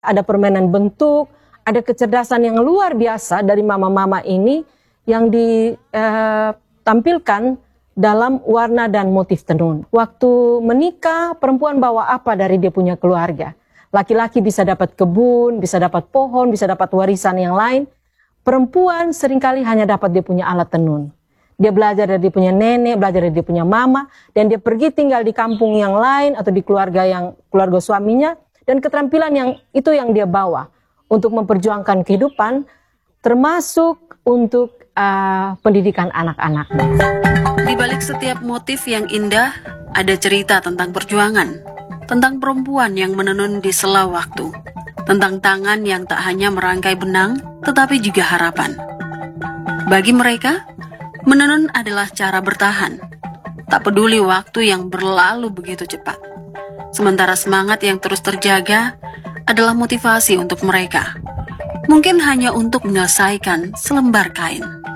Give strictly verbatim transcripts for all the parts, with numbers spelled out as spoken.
Ada permainan bentuk, ada kecerdasan yang luar biasa dari mama-mama ini yang ditampilkan dalam warna dan motif tenun. Waktu menikah, perempuan bawa apa dari dia punya keluarga? Laki-laki bisa dapat kebun, bisa dapat pohon, bisa dapat warisan yang lain. Perempuan seringkali hanya dapat dia punya alat tenun. Dia belajar dari dia punya nenek, belajar dari dia punya mama, dan dia pergi tinggal di kampung yang lain atau di keluarga yang keluarga suaminya, dan keterampilan yang itu yang dia bawa untuk memperjuangkan kehidupan, termasuk untuk uh, pendidikan anak-anaknya. Di balik setiap motif yang indah, ada cerita tentang perjuangan, tentang perempuan yang menenun di sela waktu, tentang tangan yang tak hanya merangkai benang, tetapi juga harapan. Bagi mereka, menenun adalah cara bertahan, tak peduli waktu yang berlalu begitu cepat. Sementara semangat yang terus terjaga adalah motivasi untuk mereka, mungkin hanya untuk menyelesaikan selembar kain.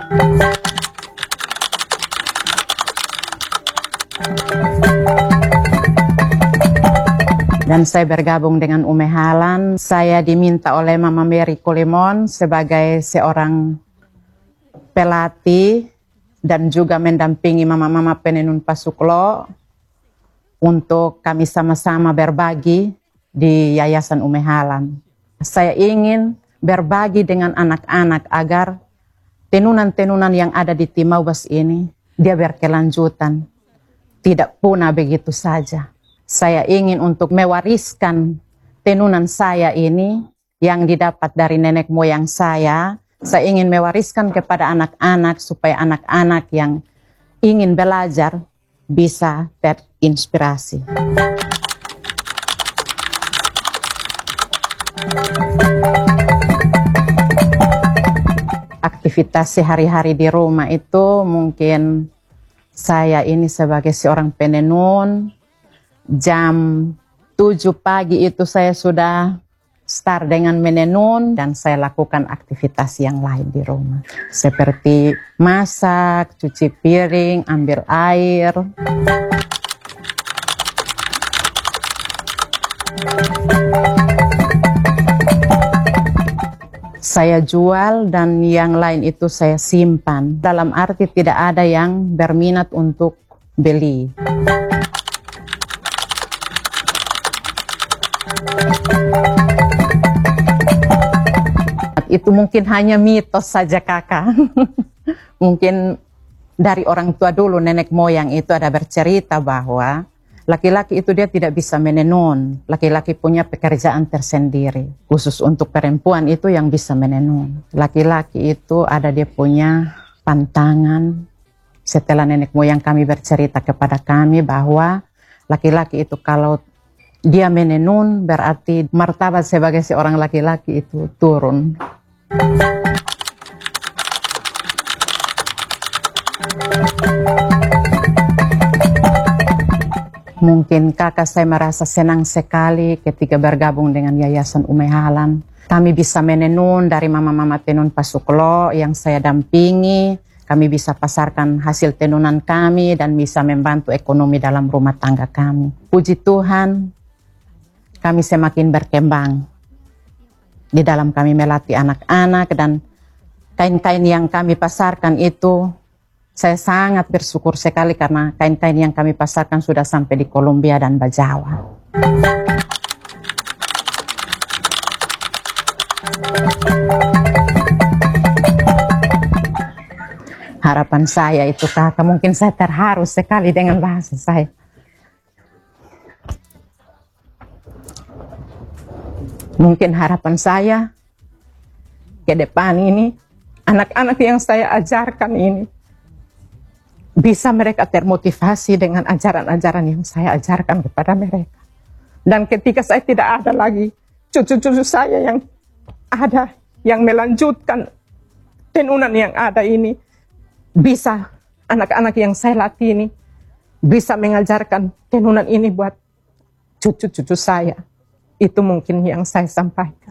Dan saya bergabung dengan Ume Halan. Saya diminta oleh Mama Mary Kolemon sebagai seorang pelatih dan juga mendampingi mama-mama penenun Pasuklo untuk kami sama-sama berbagi di Yayasan Ume Halan. Saya ingin berbagi dengan anak-anak agar tenunan-tenunan yang ada di Timaubas ini dia berkelanjutan, tidak punah begitu saja. Saya ingin untuk mewariskan tenunan saya ini yang didapat dari nenek moyang saya. Saya ingin mewariskan kepada anak-anak supaya anak-anak yang ingin belajar bisa terinspirasi. Aktivitas sehari-hari di rumah itu mungkin saya ini sebagai seorang penenun, jam tujuh pagi itu saya sudah start dengan menenun dan saya lakukan aktivitas yang lain di rumah. Seperti masak, cuci piring, ambil air. Saya jual dan yang lain itu saya simpan. Dalam arti tidak ada yang berminat untuk beli. Itu mungkin hanya mitos saja kakak. Mungkin dari orang tua dulu, nenek moyang itu ada bercerita bahwa laki-laki itu dia tidak bisa menenun. Laki-laki punya pekerjaan tersendiri. Khusus untuk perempuan itu yang bisa menenun. Laki-laki itu ada dia punya pantangan. Setelah nenek moyang kami bercerita kepada kami bahwa laki-laki itu kalau dia menenun berarti martabat sebagai seorang laki-laki itu turun. Mungkin kakak saya merasa senang sekali ketika bergabung dengan Yayasan Ume Halan. Kami bisa menenun dari mama-mama tenun Pasuklo yang saya dampingi. Kami bisa pasarkan hasil tenunan kami dan bisa membantu ekonomi dalam rumah tangga kami. Puji Tuhan, kami semakin berkembang. Di dalam kami melatih anak-anak dan kain-kain yang kami pasarkan itu, saya sangat bersyukur sekali karena kain-kain yang kami pasarkan sudah sampai di Kolombia dan Bajawa. Harapan saya itu kakak, mungkin saya terharu sekali dengan bahasa saya. Mungkin harapan saya ke depan ini, anak-anak yang saya ajarkan ini, bisa mereka termotivasi dengan ajaran-ajaran yang saya ajarkan kepada mereka. Dan ketika saya tidak ada lagi, cucu-cucu saya yang ada, yang melanjutkan tenunan yang ada ini, bisa anak-anak yang saya latih ini, bisa mengajarkan tenunan ini buat cucu-cucu saya. Itu mungkin yang saya sampaikan.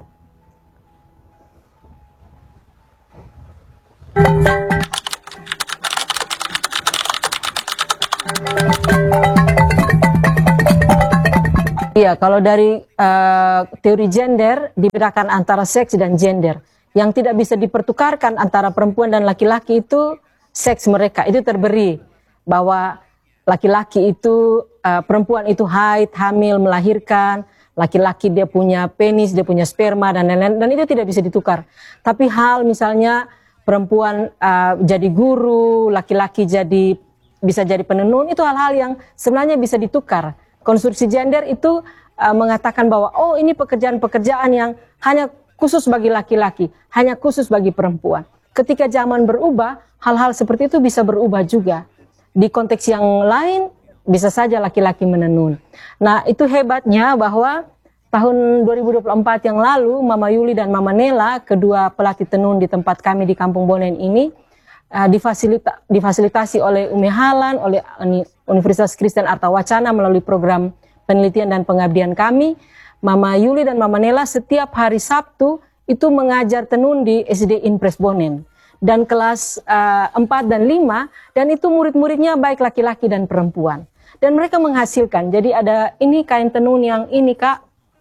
Iya, kalau dari uh, teori gender dibedakan antara seks dan gender. Yang tidak bisa dipertukarkan antara perempuan dan laki-laki itu seks mereka. Itu terberi bahwa laki-laki itu, uh, perempuan itu haid, hamil, melahirkan. Laki-laki dia punya penis, dia punya sperma, dan lain-lain. Dan itu tidak bisa ditukar. Tapi hal misalnya perempuan uh, jadi guru, laki-laki jadi bisa jadi penenun, itu hal-hal yang sebenarnya bisa ditukar. Konstruksi gender itu uh, mengatakan bahwa oh ini pekerjaan-pekerjaan yang hanya khusus bagi laki-laki, hanya khusus bagi perempuan. Ketika zaman berubah, hal-hal seperti itu bisa berubah juga. Di konteks yang lain, bisa saja laki-laki menenun. Nah, itu hebatnya bahwa tahun dua ribu dua puluh empat yang lalu, Mama Yuli dan Mama Nela, kedua pelatih tenun di tempat kami di Kampung Bonen ini, uh, difasilita difasilitasi oleh Umi Halan, oleh Universitas Kristen Arta Wacana melalui program penelitian dan pengabdian kami. Mama Yuli dan Mama Nela setiap hari Sabtu itu mengajar tenun di S D Impres Bonen. Dan kelas uh, empat dan lima, dan itu murid-muridnya baik laki-laki dan perempuan. Dan mereka menghasilkan, jadi ada ini kain tenun yang ini Kak,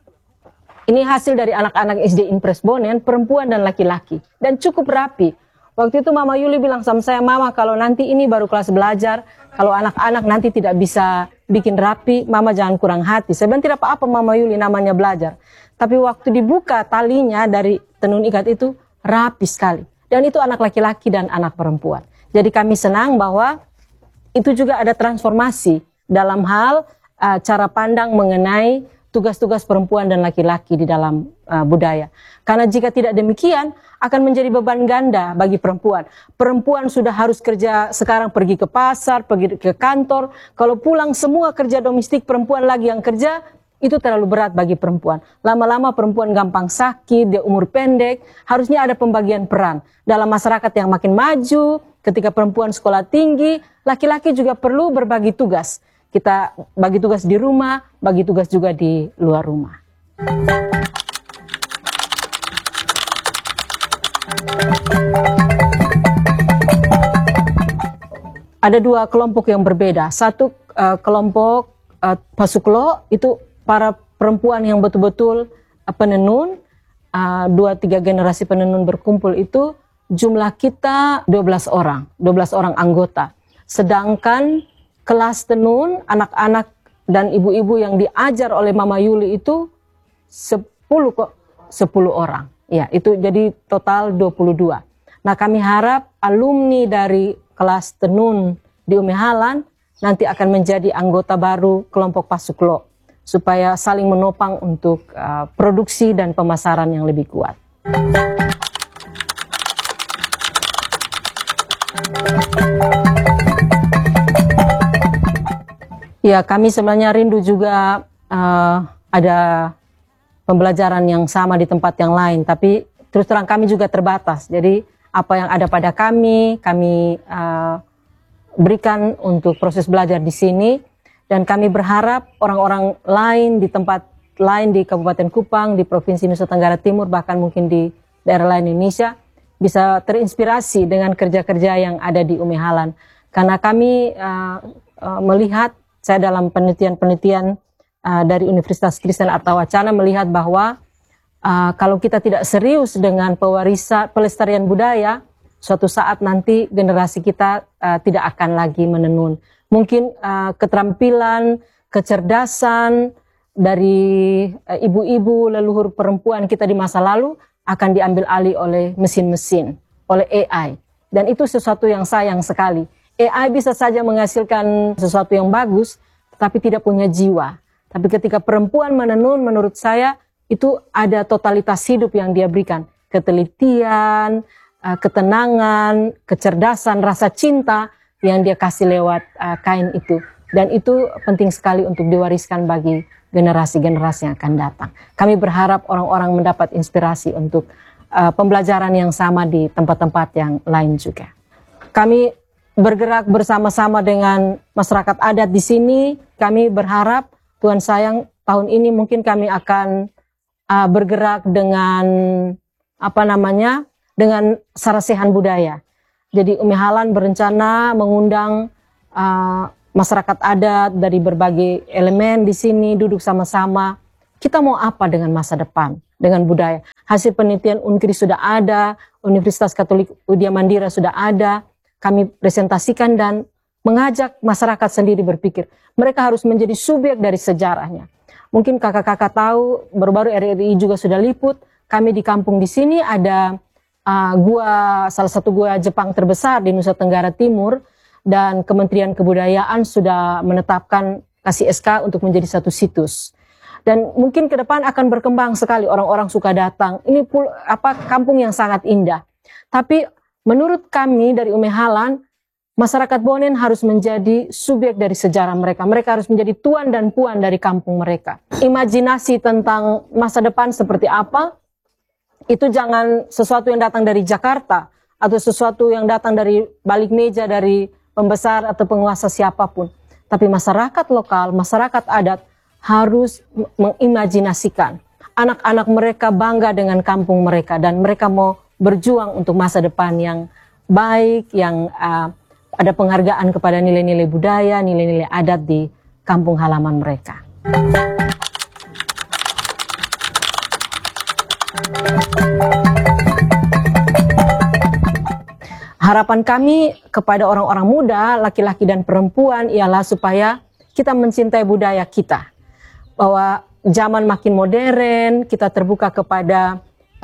ini hasil dari anak-anak S D Impres Bonen, perempuan dan laki-laki. Dan cukup rapi. Waktu itu Mama Yuli bilang sama saya, Mama kalau nanti ini baru kelas belajar, kalau anak-anak nanti tidak bisa bikin rapi, Mama jangan kurang hati. Saya bilang tidak apa-apa Mama Yuli, namanya belajar. Tapi waktu dibuka talinya dari tenun ikat itu rapi sekali. Dan itu anak laki-laki dan anak perempuan. Jadi kami senang bahwa itu juga ada transformasi dalam hal uh, cara pandang mengenai tugas-tugas perempuan dan laki-laki di dalam uh, budaya. Karena jika tidak demikian, akan menjadi beban ganda bagi perempuan. Perempuan sudah harus kerja sekarang, pergi ke pasar, pergi ke kantor. Kalau pulang semua kerja domestik, perempuan lagi yang kerja, itu terlalu berat bagi perempuan. Lama-lama perempuan gampang sakit, dia umur pendek. Harusnya ada pembagian peran. Dalam masyarakat yang makin maju, ketika perempuan sekolah tinggi, laki-laki juga perlu berbagi tugas. Kita bagi tugas di rumah, bagi tugas juga di luar rumah. Ada dua kelompok yang berbeda. Satu uh, kelompok uh, Pasuklo, itu para perempuan yang betul-betul uh, penenun, uh, dua tiga generasi penenun berkumpul itu, jumlah kita dua belas orang, dua belas orang anggota. Sedangkan kelas tenun, anak-anak dan ibu-ibu yang diajar oleh Mama Yuli itu sepuluh kok, sepuluh orang. Ya, itu jadi total dua puluh dua. Nah, kami harap alumni dari kelas tenun di Umi Halan nanti akan menjadi anggota baru kelompok Pasuklo supaya saling menopang untuk uh, produksi dan pemasaran yang lebih kuat. Ya, kami sebenarnya rindu juga uh, ada pembelajaran yang sama di tempat yang lain, tapi terus terang kami juga terbatas. Jadi apa yang ada pada kami, kami uh, berikan untuk proses belajar di sini, dan kami berharap orang-orang lain di tempat lain di Kabupaten Kupang, di Provinsi Nusa Tenggara Timur, bahkan mungkin di daerah lain Indonesia, bisa terinspirasi dengan kerja-kerja yang ada di Umi Halan. Karena kami uh, uh, melihat, saya dalam penelitian-penelitian uh, dari Universitas Kristen Arta Wacana melihat bahwa uh, kalau kita tidak serius dengan pewarisan pelestarian budaya, suatu saat nanti generasi kita uh, tidak akan lagi menenun. Mungkin uh, keterampilan, kecerdasan dari uh, ibu-ibu leluhur perempuan kita di masa lalu akan diambil alih oleh mesin-mesin, oleh A I. Dan itu sesuatu yang sayang sekali. A I bisa saja menghasilkan sesuatu yang bagus, tapi tidak punya jiwa. Tapi ketika perempuan menenun, menurut saya, itu ada totalitas hidup yang dia berikan. Ketelitian, ketenangan, kecerdasan, rasa cinta yang dia kasih lewat kain itu. Dan itu penting sekali untuk diwariskan bagi generasi-generasi yang akan datang. Kami berharap orang-orang mendapat inspirasi untuk pembelajaran yang sama di tempat-tempat yang lain juga. Kami bergerak bersama-sama dengan masyarakat adat di sini. Kami berharap Tuhan sayang tahun ini mungkin kami akan uh, bergerak dengan apa namanya dengan sarasehan budaya. Jadi Umi Halan berencana mengundang uh, masyarakat adat dari berbagai elemen di sini duduk sama-sama. Kita mau apa dengan masa depan, dengan budaya? Hasil penelitian Unkri sudah ada, Universitas Katolik Widya Mandira sudah ada. Kami presentasikan dan mengajak masyarakat sendiri berpikir. Mereka harus menjadi subjek dari sejarahnya. Mungkin kakak-kakak tahu, baru-baru R R I juga sudah liput. Kami di kampung di sini ada uh, gua, salah satu gua Jepang terbesar di Nusa Tenggara Timur. Dan Kementerian Kebudayaan sudah menetapkan kasih S K untuk menjadi satu situs. Dan mungkin ke depan akan berkembang sekali, orang-orang suka datang. Ini pul, apa kampung yang sangat indah. Tapi menurut kami dari Umehalan, masyarakat Bonen harus menjadi subjek dari sejarah mereka. Mereka harus menjadi tuan dan puan dari kampung mereka. Imajinasi tentang masa depan seperti apa, itu jangan sesuatu yang datang dari Jakarta, atau sesuatu yang datang dari balik meja dari pembesar atau penguasa siapapun. Tapi masyarakat lokal, masyarakat adat, harus mengimajinasikan. Anak-anak mereka bangga dengan kampung mereka dan mereka mau berjuang untuk masa depan yang baik, yang uh, ada penghargaan kepada nilai-nilai budaya, nilai-nilai adat di kampung halaman mereka. Harapan kami kepada orang-orang muda, laki-laki dan perempuan ialah supaya kita mencintai budaya kita. Bahwa zaman makin modern, kita terbuka kepada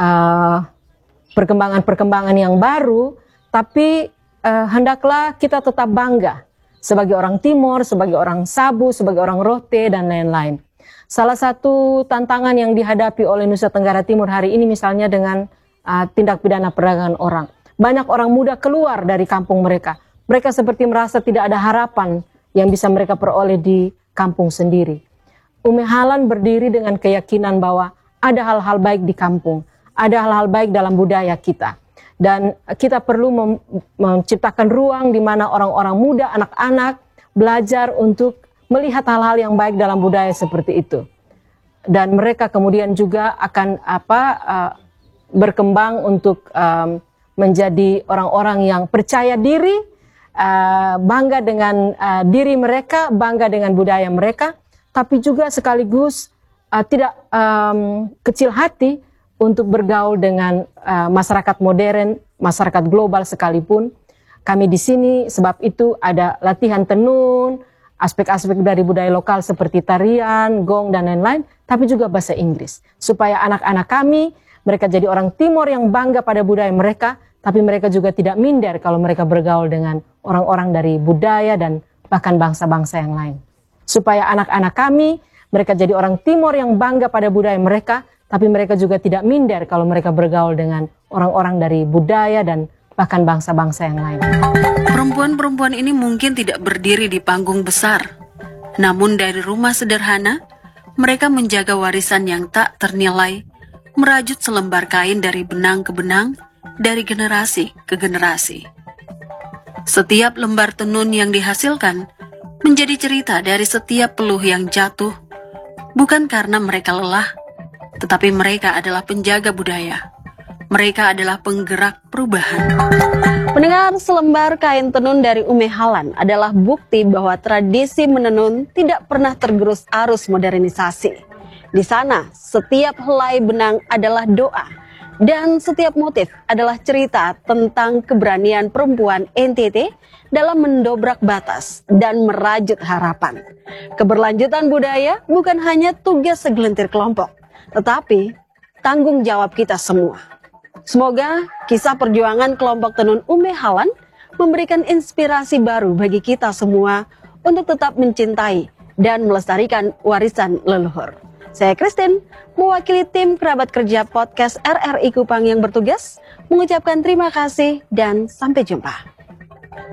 uh, perkembangan-perkembangan yang baru, tapi uh, hendaklah kita tetap bangga sebagai orang Timor, sebagai orang Sabu, sebagai orang Rote, dan lain-lain. Salah satu tantangan yang dihadapi oleh Nusa Tenggara Timur hari ini misalnya dengan uh, tindak pidana perdagangan orang. Banyak orang muda keluar dari kampung mereka. Mereka seperti merasa tidak ada harapan yang bisa mereka peroleh di kampung sendiri. Umehalan berdiri dengan keyakinan bahwa ada hal-hal baik di kampung, ada hal-hal baik dalam budaya kita. Dan kita perlu mem- menciptakan ruang di mana orang-orang muda, anak-anak belajar untuk melihat hal-hal yang baik dalam budaya seperti itu. Dan mereka kemudian juga akan apa uh, berkembang untuk um, menjadi orang-orang yang percaya diri, uh, bangga dengan uh, diri mereka, bangga dengan budaya mereka, tapi juga sekaligus uh, tidak um, kecil hati untuk bergaul dengan uh, masyarakat modern, masyarakat global sekalipun. Kami di sini sebab itu ada latihan tenun, aspek-aspek dari budaya lokal seperti tarian, gong, dan lain-lain, tapi juga bahasa Inggris. Supaya anak-anak kami, mereka jadi orang Timor yang bangga pada budaya mereka, tapi mereka juga tidak minder kalau mereka bergaul dengan orang-orang dari budaya dan bahkan bangsa-bangsa yang lain. Supaya anak-anak kami, mereka jadi orang Timor yang bangga pada budaya mereka, tapi mereka juga tidak minder kalau mereka bergaul dengan orang-orang dari budaya dan bahkan bangsa-bangsa yang lain. Perempuan-perempuan ini mungkin tidak berdiri di panggung besar, namun dari rumah sederhana, mereka menjaga warisan yang tak ternilai, merajut selembar kain dari benang ke benang, dari generasi ke generasi. Setiap lembar tenun yang dihasilkan menjadi cerita dari setiap peluh yang jatuh, bukan karena mereka lelah, tetapi mereka adalah penjaga budaya. Mereka adalah penggerak perubahan. Mendengar selembar kain tenun dari Umehalan adalah bukti bahwa tradisi menenun tidak pernah tergerus arus modernisasi. Di sana, setiap helai benang adalah doa, dan setiap motif adalah cerita tentang keberanian perempuan N T T dalam mendobrak batas dan merajut harapan. Keberlanjutan budaya bukan hanya tugas segelintir kelompok, tetapi tanggung jawab kita semua. Semoga kisah perjuangan kelompok tenun Umehalan memberikan inspirasi baru bagi kita semua untuk tetap mencintai dan melestarikan warisan leluhur. Saya Christine, mewakili tim kerabat kerja podcast R R I Kupang yang bertugas, mengucapkan terima kasih dan sampai jumpa.